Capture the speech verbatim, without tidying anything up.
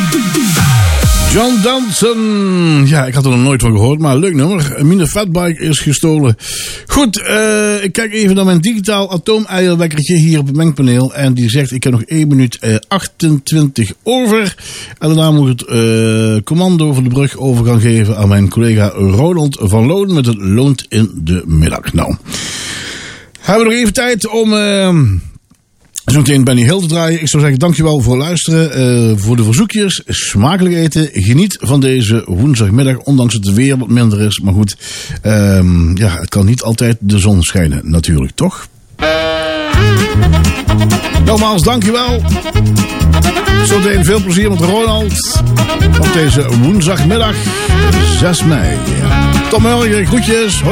John Danson. Ja, ik had er nog nooit van gehoord, maar leuk nummer. Mine Fatbike is gestolen. Goed, uh, ik kijk even naar mijn digitaal atoomeierwekkertje hier op het mengpaneel. En die zegt, ik heb nog één minuut uh, achtentwintig over. En daarna moet ik het uh, commando van de brug over gaan geven aan mijn collega Ronald van Loon met het Loont in de Middag. Nou, hebben we nog even tijd om... Uh, Zometeen Benny Hill te draaien. Ik zou zeggen, dankjewel voor het luisteren. Uh, voor de verzoekjes. Smakelijk eten. Geniet van deze woensdagmiddag. Ondanks dat het weer wat minder is. Maar goed, um, ja, het kan niet altijd de zon schijnen. Natuurlijk, toch? Nogmaals, dankjewel. Zometeen veel plezier met Ronald. Op deze woensdagmiddag, zes mei. Tot morgen, groetjes.